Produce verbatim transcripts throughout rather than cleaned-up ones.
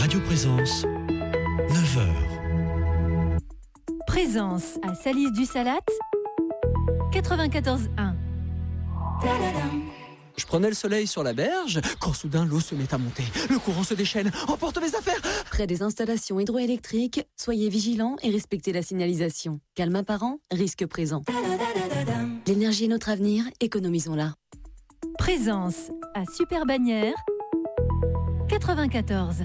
Radio Présence, neuf heures. Présence à Salis du Salat, quatre-vingt-quatorze un. Je prenais le soleil sur la berge, quand soudain l'eau se met à monter. Le courant se déchaîne, emporte mes affaires. Près des installations hydroélectriques, soyez vigilants et respectez la signalisation. Calme apparent, risque présent. L'énergie est notre avenir, économisons-la. Présence à Super-Bagnères, quatre-vingt-quatorze.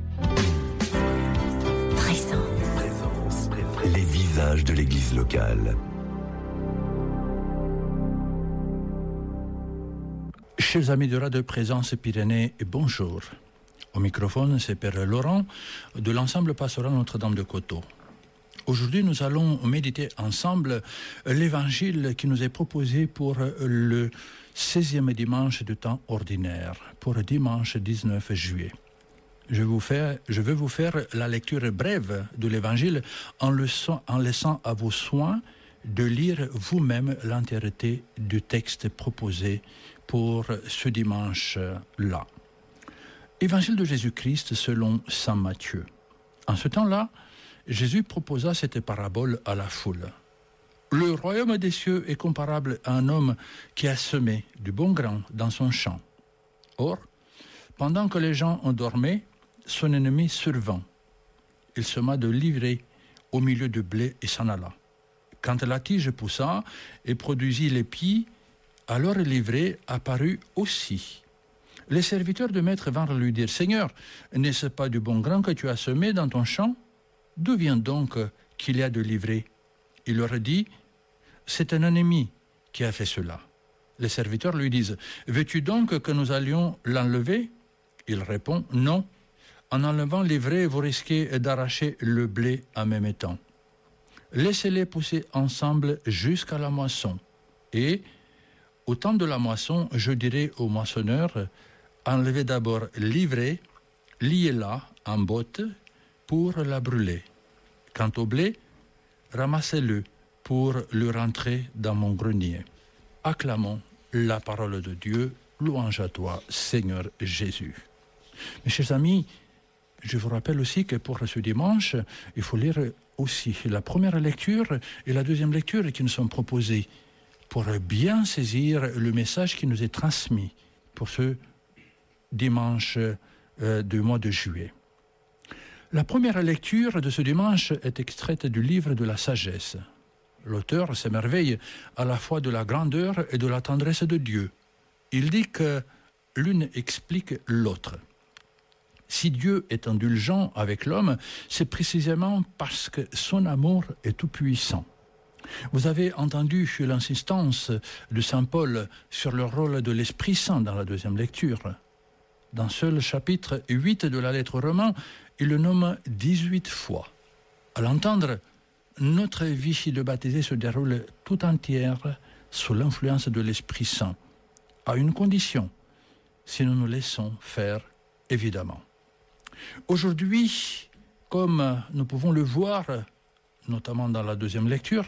Présence. Présence. Les visages de l'église locale. Chers amis de Radio Présence Pyrénées, bonjour. Au microphone, c'est Père Laurent de l'ensemble pastoral Notre-Dame de Coteau. Aujourd'hui, nous allons méditer ensemble l'évangile qui nous est proposé pour le seizième dimanche du temps ordinaire, pour dimanche dix-neuf juillet. Je, vous fais, je vais vous faire la lecture brève de l'évangile en, laissant, en laissant à vos soins de lire vous-même l'entièreté du texte proposé pour ce dimanche-là. Évangile de Jésus-Christ selon saint Matthieu. En ce temps-là, Jésus proposa cette parabole à la foule. Le royaume des cieux est comparable à un homme qui a semé du bon grain dans son champ. Or, pendant que les gens dormaient, son ennemi survint. Il sema de l'ivraie au milieu du blé et s'en alla. Quand la tige poussa et produisit l'épis, alors l'ivraie apparut aussi. Les serviteurs de maître vinrent lui dire « Seigneur, n'est-ce pas du bon grain que tu as semé dans ton champ ? D'où vient donc qu'il y a de l'ivraie ?» Il leur dit « C'est un ennemi qui a fait cela. » Les serviteurs lui disent « Veux-tu donc que nous allions l'enlever ?» Il répond « Non. En enlevant l'ivraie, vous risquez d'arracher le blé en même temps. Laissez-les pousser ensemble jusqu'à la moisson. Et, au temps de la moisson, je dirai aux moissonneurs, enlevez d'abord l'ivraie, liez-la en botte pour la brûler. Quant au blé, ramassez-le pour le rentrer dans mon grenier. Acclamons la parole de Dieu, louange à toi, Seigneur Jésus. Mes chers amis, je vous rappelle aussi que pour ce dimanche, il faut lire aussi la première lecture et la deuxième lecture qui nous sont proposées pour bien saisir le message qui nous est transmis pour ce dimanche euh, du mois de juillet. La première lecture de ce dimanche est extraite du livre de la sagesse. L'auteur s'émerveille à la fois de la grandeur et de la tendresse de Dieu. Il dit que l'une explique l'autre. Si Dieu est indulgent avec l'homme, c'est précisément parce que son amour est tout-puissant. Vous avez entendu l'insistance de saint Paul sur le rôle de l'Esprit Saint dans la deuxième lecture. Dans ce chapitre huit de la lettre aux Romains, il le nomme dix-huit fois. À l'entendre, notre vie de baptisé se déroule tout entière sous l'influence de l'Esprit Saint, à une condition, si nous nous laissons faire, évidemment. Aujourd'hui, comme nous pouvons le voir, notamment dans la deuxième lecture,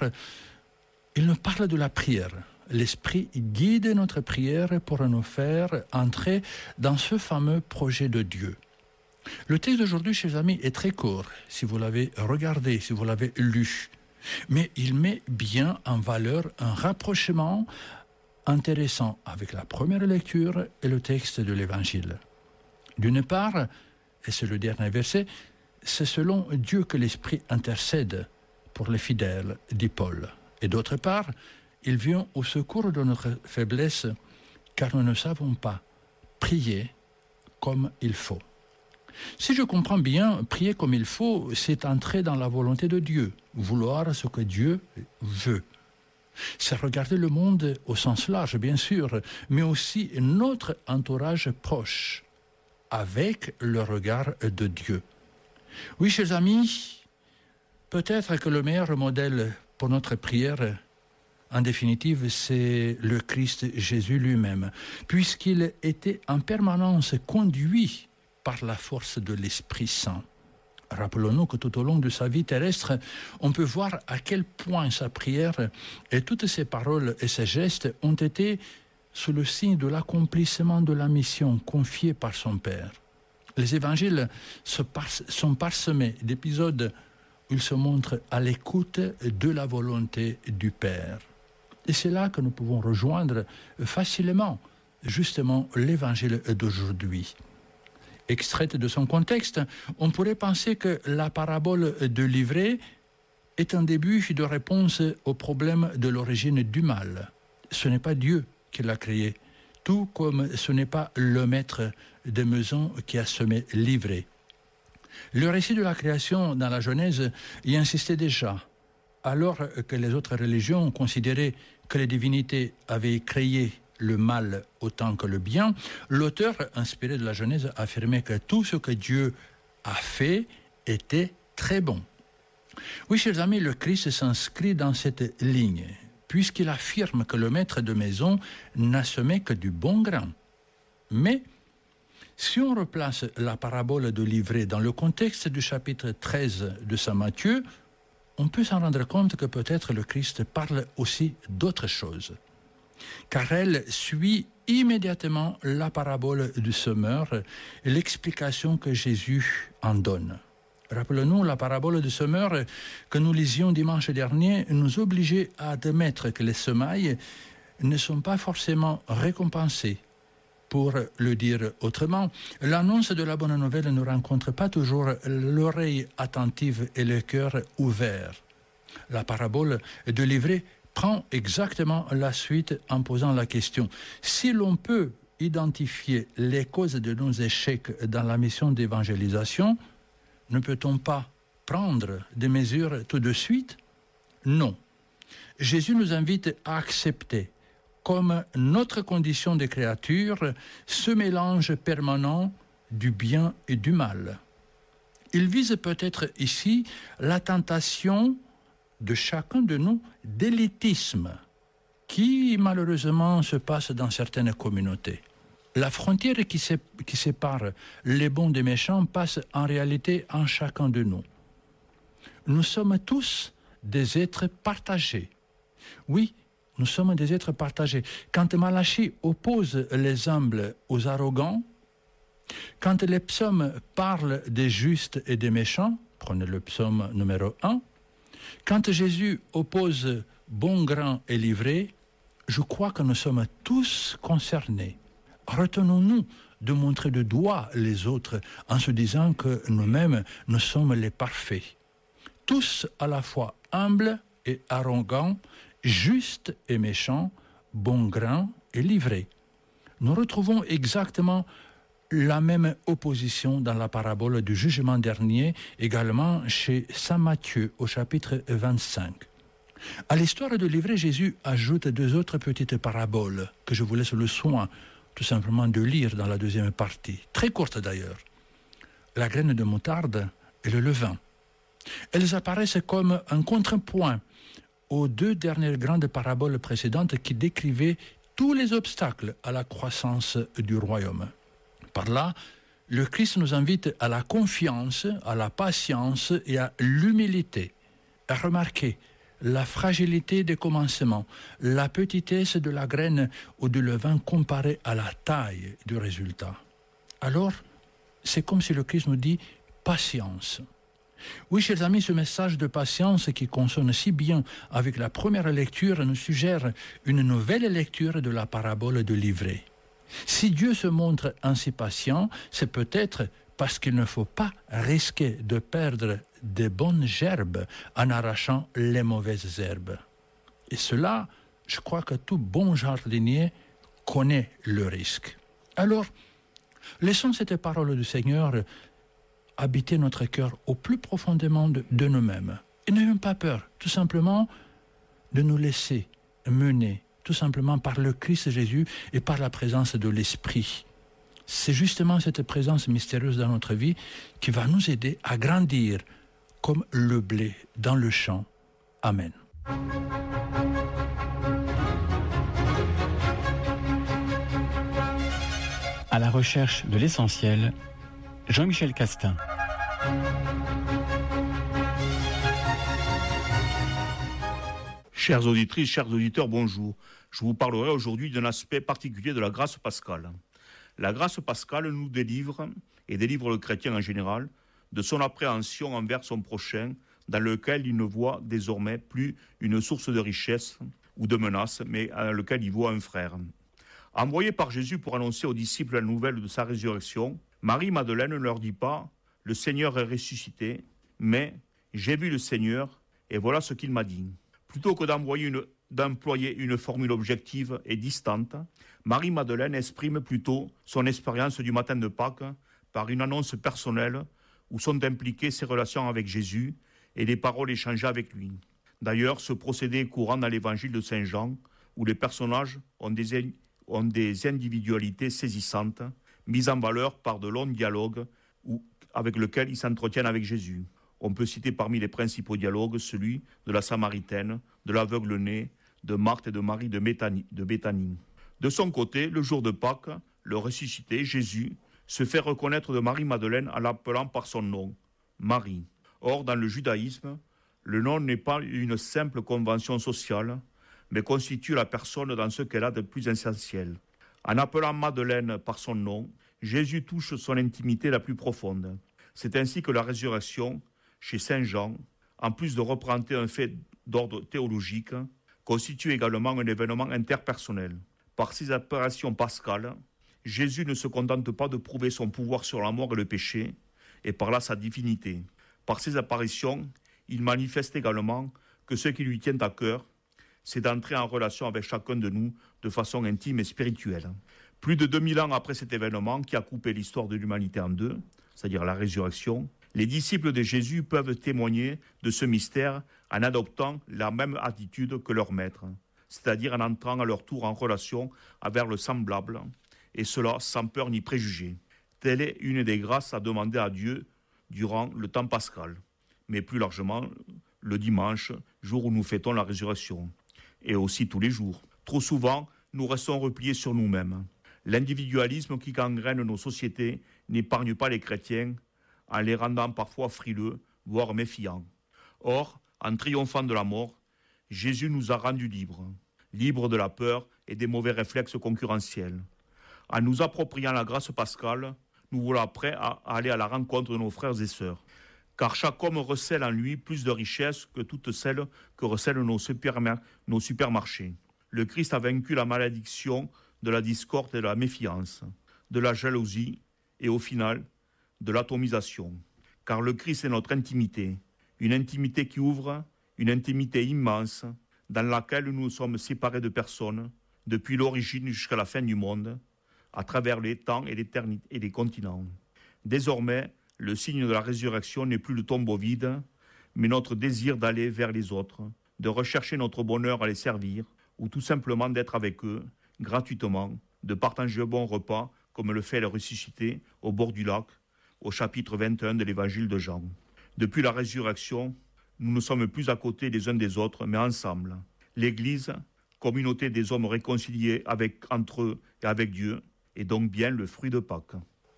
il nous parle de la prière. L'Esprit guide notre prière pour nous faire entrer dans ce fameux projet de Dieu. Le texte d'aujourd'hui, chers amis, est très court, si vous l'avez regardé, si vous l'avez lu. Mais il met bien en valeur un rapprochement intéressant avec la première lecture et le texte de l'Évangile. D'une part, et c'est le dernier verset, c'est selon Dieu que l'Esprit intercède pour les fidèles, dit Paul. Et d'autre part, il vient au secours de notre faiblesse, car nous ne savons pas prier comme il faut. Si je comprends bien, prier comme il faut, c'est entrer dans la volonté de Dieu, vouloir ce que Dieu veut. C'est regarder le monde au sens large, bien sûr, mais aussi notre entourage proche, avec le regard de Dieu. Oui, chers amis, peut-être que le meilleur modèle pour notre prière, en définitive, c'est le Christ Jésus lui-même, puisqu'il était en permanence conduit par la force de l'Esprit Saint. Rappelons-nous que tout au long de sa vie terrestre, on peut voir à quel point sa prière et toutes ses paroles et ses gestes ont été sous le signe de l'accomplissement de la mission confiée par son Père. Les évangiles sont parsemés d'épisodes où il se montre à l'écoute de la volonté du Père. Et c'est là que nous pouvons rejoindre facilement, justement, l'évangile d'aujourd'hui. Extraite de son contexte, on pourrait penser que la parabole de l'ivraie est un début de réponse au problème de l'origine du mal. Ce n'est pas Dieu qui l'a créé, tout comme ce n'est pas le maître des maisons qui a semé l'ivraie. Le récit de la création dans la Genèse y insistait déjà, alors que les autres religions considéraient que les divinités avaient créé le mal autant que le bien. L'auteur, inspiré de la Genèse, affirmait que tout ce que Dieu a fait était très bon. Oui, chers amis, le Christ s'inscrit dans cette ligne, puisqu'il affirme que le maître de maison n'a semé que du bon grain. Mais si on replace la parabole de l'ivraie dans le contexte du chapitre treize de saint Matthieu, on peut s'en rendre compte que peut-être le Christ parle aussi d'autre chose. Car elle suit immédiatement la parabole du semeur et l'explication que Jésus en donne. Rappelons-nous, la parabole du semeur que nous lisions dimanche dernier nous obligeait à admettre que les semailles ne sont pas forcément récompensées. Pour le dire autrement, l'annonce de la bonne nouvelle ne rencontre pas toujours l'oreille attentive et le cœur ouvert. La parabole de l'ivraie prend exactement la suite en posant la question. Si l'on peut identifier les causes de nos échecs dans la mission d'évangélisation, ne peut-on pas prendre des mesures tout de suite? Non. Jésus nous invite à accepter comme notre condition de créature, ce mélange permanent du bien et du mal. Il vise peut-être ici la tentation de chacun de nous d'élitisme qui malheureusement se passe dans certaines communautés. La frontière qui, sé- qui sépare les bons des méchants passe en réalité en chacun de nous. Nous sommes tous des êtres partagés. Oui, nous sommes des êtres partagés. Quand Malachie oppose les humbles aux arrogants, quand les psaumes parlent des justes et des méchants, prenez le psaume numéro un, quand Jésus oppose bon grain et l'ivraie, je crois que nous sommes tous concernés. Retenons-nous de montrer de doigt les autres en se disant que nous-mêmes, nous sommes les parfaits. Tous à la fois humbles et arrogants, juste et méchant, bon grain et l'ivraie. Nous retrouvons exactement la même opposition dans la parabole du jugement dernier, également chez saint Matthieu au chapitre vingt-cinq. À l'histoire de l'ivraie, Jésus ajoute deux autres petites paraboles que je vous laisse le soin tout simplement de lire dans la deuxième partie, très courte d'ailleurs. La graine de moutarde et le levain. Elles apparaissent comme un contrepoint aux deux dernières grandes paraboles précédentes qui décrivaient tous les obstacles à la croissance du royaume. Par là, le Christ nous invite à la confiance, à la patience et à l'humilité, à remarquer la fragilité des commencements, la petitesse de la graine ou du levain comparée à la taille du résultat. Alors, c'est comme si le Christ nous dit « patience ». Oui, chers amis, ce message de patience qui consonne si bien avec la première lecture nous suggère une nouvelle lecture de la parabole de l'ivraie. Si Dieu se montre ainsi patient, c'est peut-être parce qu'il ne faut pas risquer de perdre des bonnes gerbes en arrachant les mauvaises herbes. Et cela, je crois que tout bon jardinier connaît le risque. Alors, laissons cette parole du Seigneur habiter notre cœur au plus profondément de, de nous-mêmes. Et n'ayons pas peur, tout simplement, de nous laisser mener, tout simplement par le Christ Jésus et par la présence de l'Esprit. C'est justement cette présence mystérieuse dans notre vie qui va nous aider à grandir comme le blé dans le champ. Amen. À la recherche de l'essentiel, Jean-Michel Castin. Chères auditrices, chers auditeurs, bonjour. Je vous parlerai aujourd'hui d'un aspect particulier de la grâce pascale. La grâce pascale nous délivre, et délivre le chrétien en général, de son appréhension envers son prochain, dans lequel il ne voit désormais plus une source de richesse ou de menace, mais dans lequel il voit un frère. Envoyée par Jésus pour annoncer aux disciples la nouvelle de sa résurrection, Marie-Madeleine ne leur dit pas « Le Seigneur est ressuscité », mais « J'ai vu le Seigneur et voilà ce qu'il m'a dit ». Plutôt que d'envoyer une, d'employer une formule objective et distante, Marie-Madeleine exprime plutôt son expérience du matin de Pâques par une annonce personnelle où sont impliquées ses relations avec Jésus et les paroles échangées avec lui. D'ailleurs, ce procédé est courant dans l'évangile de Saint Jean, où les personnages ont des, ont des individualités saisissantes, mises en valeur par de longs dialogues où, avec lesquels ils s'entretiennent avec Jésus. On peut citer parmi les principaux dialogues celui de la Samaritaine, de l'aveugle-né, de Marthe et de Marie de Béthanie. De Béthanie. De son côté, le jour de Pâques, le ressuscité, Jésus, se fait reconnaître de Marie-Madeleine en l'appelant par son nom, Marie. Or, dans le judaïsme, le nom n'est pas une simple convention sociale, mais constitue la personne dans ce qu'elle a de plus essentiel. En appelant Madeleine par son nom, Jésus touche son intimité la plus profonde. C'est ainsi que la résurrection, chez Saint Jean, en plus de représenter un fait d'ordre théologique, constitue également un événement interpersonnel. Par ses apparitions pascales, Jésus ne se contente pas de prouver son pouvoir sur la mort et le péché, et par là sa divinité. Par ses apparitions, il manifeste également que ce qui lui tient à cœur, c'est d'entrer en relation avec chacun de nous de façon intime et spirituelle. Plus de deux mille ans après cet événement qui a coupé l'histoire de l'humanité en deux, c'est-à-dire la résurrection, les disciples de Jésus peuvent témoigner de ce mystère en adoptant la même attitude que leur maître, c'est-à-dire en entrant à leur tour en relation avec le semblable, et cela sans peur ni préjugé. Telle est une des grâces à demander à Dieu durant le temps pascal, mais plus largement le dimanche, jour où nous fêtons la résurrection, et aussi tous les jours. Trop souvent, nous restons repliés sur nous-mêmes. L'individualisme qui gangrène nos sociétés n'épargne pas les chrétiens en les rendant parfois frileux, voire méfiants. Or, en triomphant de la mort, Jésus nous a rendus libres, libres de la peur et des mauvais réflexes concurrentiels. En nous appropriant la grâce pascale, nous voilà prêts à aller à la rencontre de nos frères et sœurs. Car chaque homme recèle en lui plus de richesses que toutes celles que recèlent nos, superma- nos supermarchés. Le Christ a vaincu la malédiction de la discorde et de la méfiance, de la jalousie et au final, de l'atomisation. Car le Christ est notre intimité, une intimité qui ouvre, une intimité immense, dans laquelle nous sommes séparés de personnes, depuis l'origine jusqu'à la fin du monde, à travers les temps et l'éternité et les continents. Désormais, le signe de la résurrection n'est plus le tombeau vide, mais notre désir d'aller vers les autres, de rechercher notre bonheur à les servir, ou tout simplement d'être avec eux, gratuitement, de partager un bon repas, comme le fait le ressuscité, au bord du lac, au chapitre vingt et un de l'évangile de Jean. Depuis la résurrection, nous ne sommes plus à côté les uns des autres, mais ensemble. L'Église, communauté des hommes réconciliés avec, entre eux et avec Dieu, est donc bien le fruit de Pâques.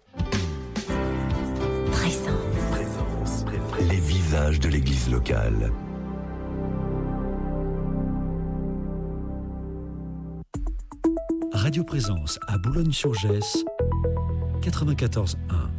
Présence. Présence. Les visages de l'Église locale. Radio Présence à Boulogne-sur-Gesse, quatre-vingt-quatorze un.